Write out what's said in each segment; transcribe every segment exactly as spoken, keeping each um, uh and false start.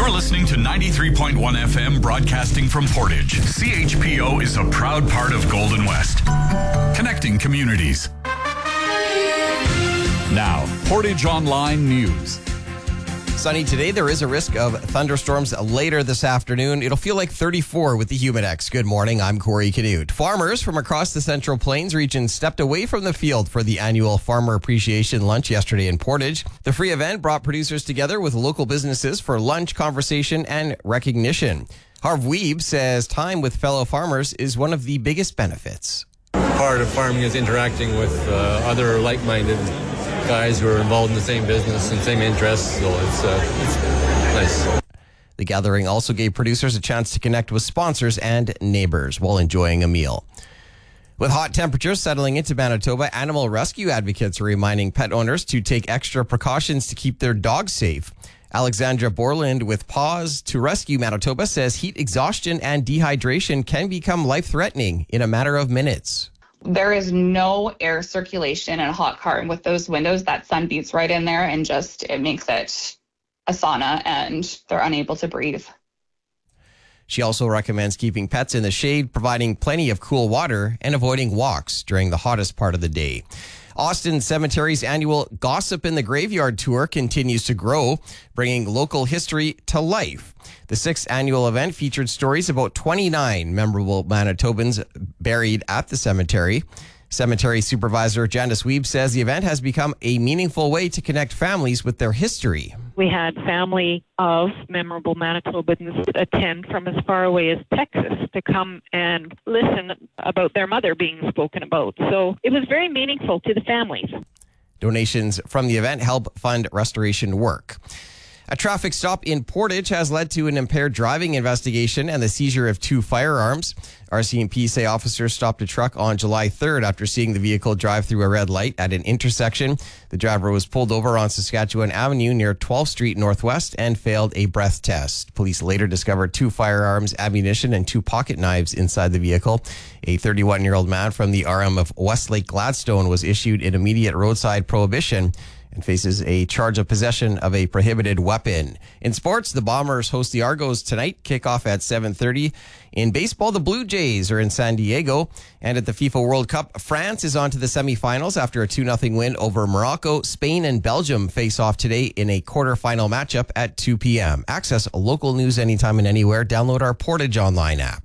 You're listening to ninety-three point one F M, broadcasting from Portage. C H P O is a proud part of Golden West, connecting communities. Now, Portage Online News. Sunny today. There is a risk of thunderstorms later this afternoon. It'll feel like thirty-four with the Humidex. Good morning. I'm Corey Canute. Farmers from across the Central Plains region stepped away from the field for the annual Farmer Appreciation Lunch yesterday in Portage. The free event brought producers together with local businesses for lunch, conversation, and recognition. Harv Weeb says time with fellow farmers is one of the biggest benefits. Part of farming is interacting with uh, other like-minded guys who are involved in the same business and same interests, so it's, uh, it's nice. The gathering also gave producers a chance to connect with sponsors and neighbors while enjoying a meal. With hot temperatures settling into Manitoba, animal rescue advocates are reminding pet owners to take extra precautions to keep their dogs safe. Alexandra Borland with Paws to Rescue Manitoba says heat exhaustion and dehydration can become life-threatening in a matter of minutes. There is no air circulation in a hot car, and with those windows, that sun beats right in there and just, it makes it a sauna and they're unable to breathe. She also recommends keeping pets in the shade, providing plenty of cool water, and avoiding walks during the hottest part of the day. Austin Cemetery's annual Gossip in the Graveyard tour continues to grow, bringing local history to life. The sixth annual event featured stories about twenty-nine memorable Manitobans buried at the cemetery. Cemetery Supervisor Janice Weeb says the event has become a meaningful way to connect families with their history. We had family of memorable Manitobans attend from as far away as Texas to come and listen about their mother being spoken about. So it was very meaningful to the families. Donations from the event help fund restoration work. A traffic stop in Portage has led to an impaired driving investigation and the seizure of two firearms. R C M P say officers stopped a truck on July third after seeing the vehicle drive through a red light at an intersection. The driver was pulled over on Saskatchewan Avenue near twelfth Street Northwest and failed a breath test. Police later discovered two firearms, ammunition, and two pocket knives inside the vehicle. A thirty-one-year-old man from the R M of Westlake Gladstone was issued an immediate roadside prohibition and faces a charge of possession of a prohibited weapon. In sports, the Bombers host the Argos tonight, kickoff at seven thirty. In baseball, the Blue Jays are in San Diego. And at the FIFA World Cup, France is on to the semifinals after a two nothing win over Morocco. Spain and Belgium face off today in a quarterfinal matchup at two p.m. Access local news anytime and anywhere. Download our Portage Online app.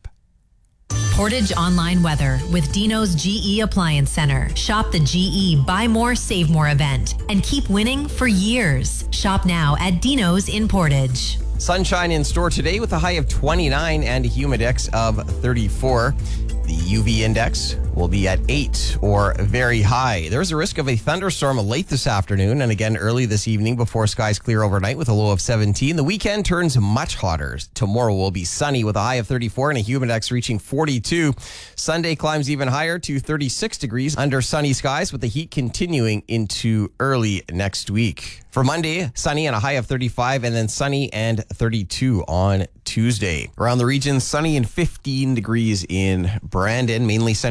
Portage Online Weather with Dino's G E Appliance Center. Shop the G E Buy More, Save More event and keep winning for years. Shop now at Dino's in Portage. Sunshine in store today with a high of twenty-nine and a humidex of thirty-four. The U V index will be at eight or very high. There's a risk of a thunderstorm late this afternoon and again early this evening before skies clear overnight with a low of seventeen. The weekend turns much hotter. Tomorrow will be sunny with a high of thirty-four and a humidex reaching forty-two. Sunday climbs even higher to thirty-six degrees under sunny skies with the heat continuing into early next week. For Monday, sunny and a high of thirty-five and then sunny and thirty-two on Tuesday. Around the region, sunny and fifteen degrees in Brandon, mainly sunny.